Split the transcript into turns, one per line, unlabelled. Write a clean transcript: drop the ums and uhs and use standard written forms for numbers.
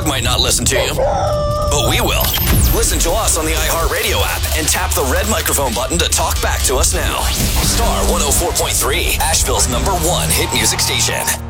might not listen to you, but we will. Listen to us on the iHeartRadio app and tap the red microphone button to talk back to us now. Star 104.3, Asheville's #1 hit music station.